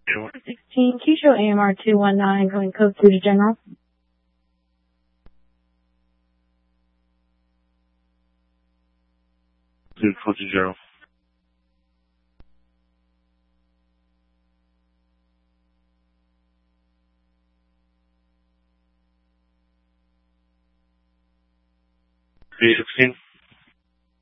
16, Keisha AMR 219, going code 2 to General. Code to General. B16.